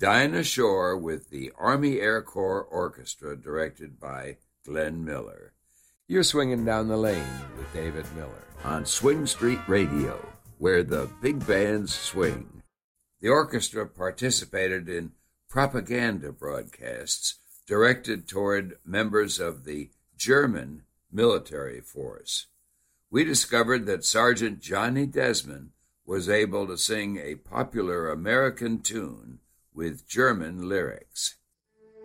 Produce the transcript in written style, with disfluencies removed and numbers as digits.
Dinah Shore with the Army Air Corps Orchestra, directed by Glenn Miller. You're swinging down the lane with David Miller on Swing Street Radio, where the big bands swing. The orchestra participated in propaganda broadcasts directed toward members of the German military force. We discovered that Sergeant Johnny Desmond was able to sing a popular American tune with German lyrics.